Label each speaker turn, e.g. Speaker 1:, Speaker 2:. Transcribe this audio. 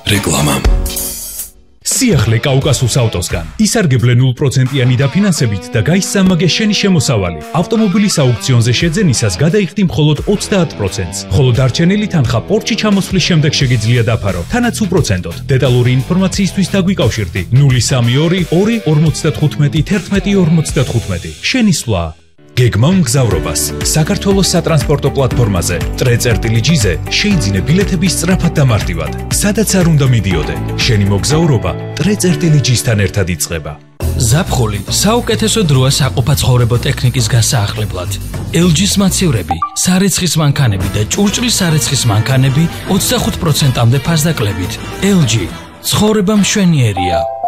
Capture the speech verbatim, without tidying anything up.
Speaker 1: რეკლამა.
Speaker 2: სიახლე კაუკასუს ავტოსგან. ისარგებლე ნულ პროცენტიანი დაფინანსებით და გაისწამაგე შენი შემოსავალი. ავტომობილის აუქციონზე შეძენისას გადაიხდი მხოლოდ ოცდაათ პროცენტს. ხოლო დარჩენილი თანხა პორტში ჩამოსვლის შემდეგ შეგიძლია დაფარო, თანაც უპროცენტოდ. დეტალური ინფორმაციისთვის დაგვიკავშირდი ნული სამი ორი ორი ორმოცდათხუთმეტი თერთმეტი ორმოცდათხუთმეტი. შენი სვლა. გეგმა მგზავრობას საქართველოს სატრანსპორტო პლატფორმაზე ტრე-წერტილი-ჯი-ზე შეიძინე ბილეთების სწრაფად და მარტივად. სადაც არ უნდა მიდიოდე, შენი მოგზაურობა ტრე-წერტილი-ჯისთან ერთად იწყება.
Speaker 3: ზაფხული საუკეთესო დროა საყოფაცხოვრებო ტექნიკის გასაახლებლად. ელ ჯის მაცევრები, სარეცხის მანქანები და ჭურჭლის სარეცხის მანქანები ოცდახუთ პროცენტამდე ფასდაკლებით. ელ ჯი ცხოვრება მშვენიერია.